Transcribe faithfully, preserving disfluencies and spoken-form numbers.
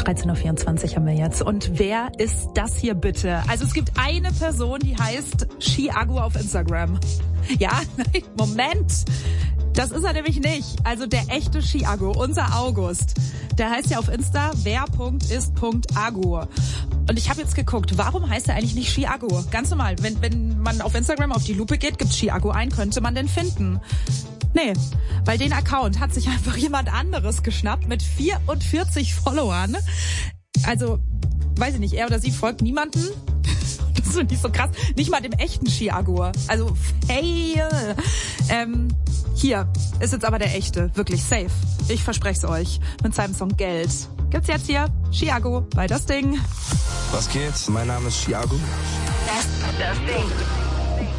dreizehn Uhr vierundzwanzig haben wir jetzt. Und wer ist das hier bitte? Also es gibt eine Person, die heißt Chiago auf Instagram. Ja, Moment. Das ist er nämlich nicht. Also der echte Chiago, unser August. Der heißt ja auf Insta wer.ist.ago. Und ich habe jetzt geguckt, warum heißt er eigentlich nicht Chiago? Ganz normal, wenn, wenn man auf Instagram auf die Lupe geht, gibt Chiago ein, könnte man den finden. Nee, weil den Account hat sich einfach jemand anderes geschnappt mit vierundvierzig Followern. Also, weiß ich nicht, er oder sie folgt niemanden. Das ist nicht so krass. Nicht mal dem echten Chiago. Also, fail. Ähm, hier ist jetzt aber der echte. Wirklich safe. Ich verspreche es euch. Mit seinem Song Geld. Gibt's jetzt hier Chiago bei Das Ding. Was geht? Mein Name ist Chiago. Das, das Ding.